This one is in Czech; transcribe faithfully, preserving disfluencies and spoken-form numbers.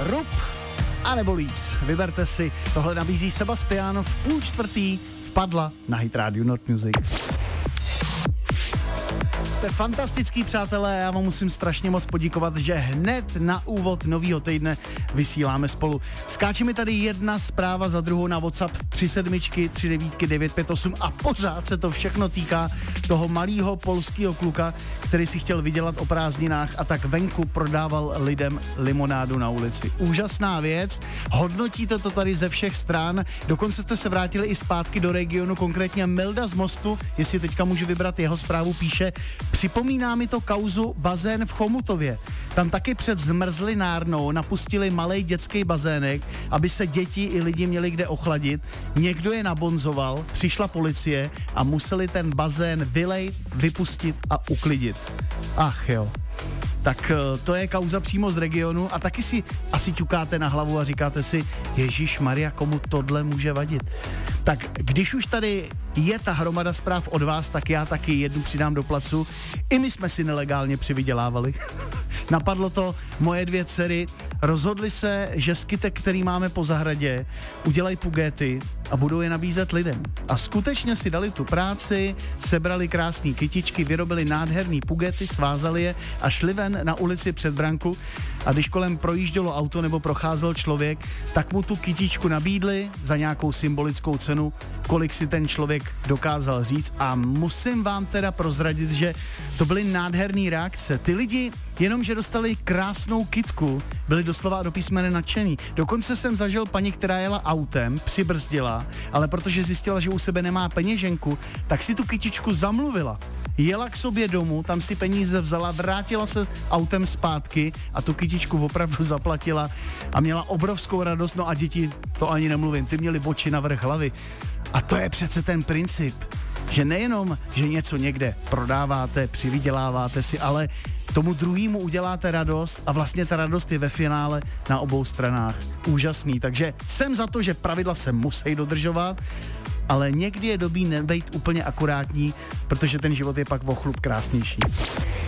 Rub a nebo Líc. Vyberte si, tohle nabízí Sebastián v půl čtvrtý vpadla na Hit Radio Not Music. Jste fantastický, přátelé, já vám musím strašně moc poděkovat, že hned na úvod novýho týdne vysíláme spolu. Skáče mi tady jedna zpráva za druhou na WhatsApp tři sedmičky, tři devítky, devět pět osm a pořád se to všechno týká toho malého polského kluka, který si chtěl vydělat o prázdninách a tak venku prodával lidem limonádu na ulici. Úžasná věc, hodnotíte to tady ze všech stran, dokonce jste se vrátili i zpátky do regionu, konkrétně Milda z Mostu, jestli teďka můžu vybrat jeho zprávu, píše: připomíná mi to kauzu bazén v Chomutově. Tam taky před zmrzlinárnou napustili malej dětský bazének, aby se děti i lidi měli kde ochladit. Někdo je nabonzoval, přišla policie a museli ten bazén vylejt, vypustit a uklidit. Ach jo. Tak to je kauza přímo z regionu a taky si asi ťukáte na hlavu a říkáte si, Ježišmarja, komu tohle může vadit. Tak když už tady je ta hromada zpráv od vás, tak já taky jednu přidám do placu. I my jsme si nelegálně přivydělávali. Napadlo to moje dvě dcery, rozhodli se, že skytek, který máme po zahradě, udělají pugéty a budou je nabízet lidem. A skutečně si dali tu práci, sebrali krásný kytičky, vyrobili nádherný pugéty, svázali je a šli ven na ulici před branku a když kolem projíždělo auto nebo procházel člověk, tak mu tu kytičku nabídli za nějakou symbolickou cenu, kolik si ten člověk dokázal říct a musím vám teda prozradit, že to byly nádherný reakce. Ty lidi, jenomže dostali krásnou kytku, byli doslova do písmene nadšený. Dokonce jsem zažil paní, která jela autem, přibrzdila, ale protože zjistila, že u sebe nemá peněženku, tak si tu kytičku zamluvila. Jela k sobě domů, tam si peníze vzala, vrátila se autem zpátky a tu kytičku opravdu zaplatila a měla obrovskou radost, no a děti, to ani nemluvím, ty měli oči na vrch hlavy. A to je přece ten princip, že nejenom, že něco někde prodáváte, přivyděláváte si, ale tomu druhému uděláte radost a vlastně ta radost je ve finále na obou stranách. Úžasný, takže jsem za to, že pravidla se musí dodržovat, ale někdy je dobrý nebejt úplně akurátní, protože ten život je pak o chlup krásnější.